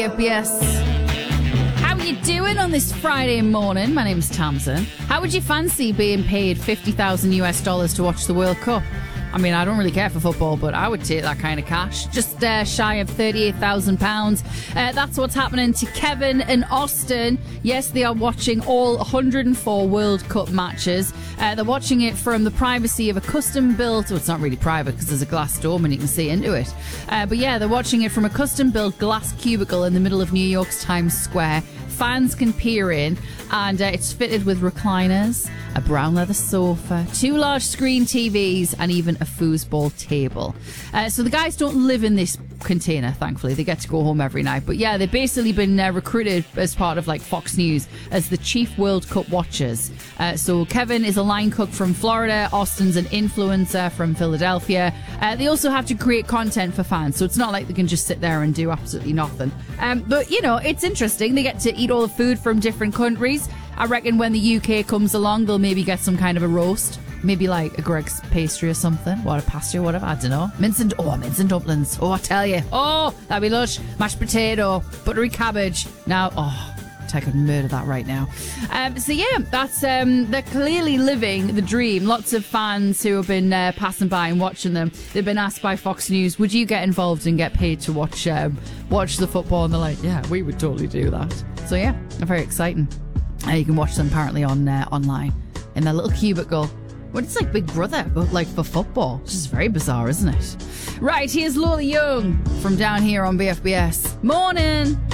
BFBS. How are you doing on this Friday morning? My name's Tamsin. How would you fancy being paid $50,000 to watch the World Cup? I mean, I don't really care for football, but I would take that kind of cash. Just shy of £38,000. That's what's happening to Kevin and Austin. Yes, they are watching all 104 World Cup matches. They're watching it from the privacy of a custom-built... Well, it's not really private because there's a glass dome and you can see into it. But yeah, they're watching it from a custom-built glass cubicle in the middle of New York's Times Square. Fans can peer in, and it's fitted with recliners, a brown leather sofa, 2 large screen TVs, and even a foosball table. So the guys don't live in this container, thankfully. They get to go home every night. But yeah, they've basically been recruited as part of like Fox News as the chief World Cup watchers. So Kevin is a line cook from Florida. Austin's an influencer from Philadelphia. They also have to create content for fans, so it's not like they can just sit there and do absolutely nothing. But, you know, it's interesting. They get to eat all the food from different countries. I reckon when the UK comes along, they'll maybe get some kind of a roast. Maybe like a Greg's pastry or something. What, a pastry or whatever. I don't know. Mince and dumplings. Oh, I tell you. Oh, that'd be lush. Mashed potato, buttery cabbage. Now, I could murder that right now. So yeah, that's they're clearly living the dream. Lots of fans who have been passing by and watching them. They've been asked by Fox News, would you get involved and get paid to watch the football? And they're like, yeah, we would totally do that. So yeah, very exciting. You can watch them apparently on online in their little cubicle. Well, it's like Big Brother, but like for football. It's just very bizarre, isn't it? Right, here's Lola Young from down here on BFBS. Morning.